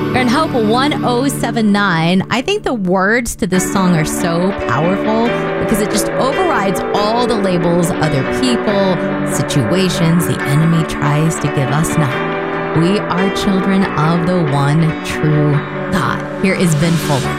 You're in Hope 1079. I think the words to this song are so powerful because it just overrides all the labels other people, situations the enemy tries to give us now. We are children of the one true God. Here is Ben Fuller.